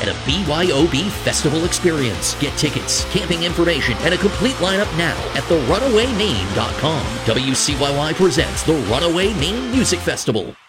and a BYOB festival experience. Get tickets, camping information, and a complete lineup now at therunawaymaine.com. WCYY presents the Runaway Maine Music Festival.